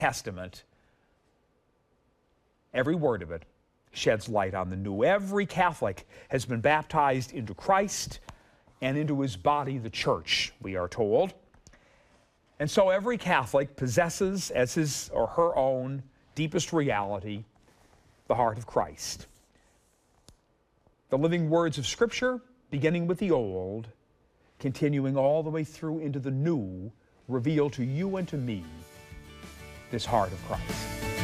Testament, every word of it sheds light on the new. Every Catholic has been baptized into Christ and into his body, the church, we are told. And so every Catholic possesses as his or her own deepest reality the heart of Christ. The living words of Scripture, beginning with the Old, continuing all the way through into the New, reveal to you and to me this heart of Christ.